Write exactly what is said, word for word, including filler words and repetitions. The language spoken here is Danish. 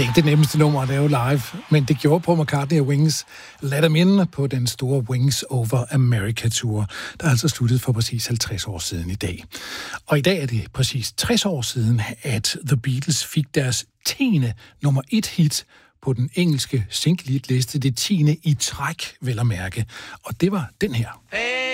er ikke det nemmeste nummer at lave live, men det gjorde Paul McCartney og Wings Let Them In på den store Wings Over America Tour, der altså sluttede for præcis halvtreds år siden i dag. Og i dag er det præcis tres år siden, at The Beatles fik deres tiende nummer et hit på den engelske single-hit-liste, det tiende i træk, vel at mærke. Og det var den her.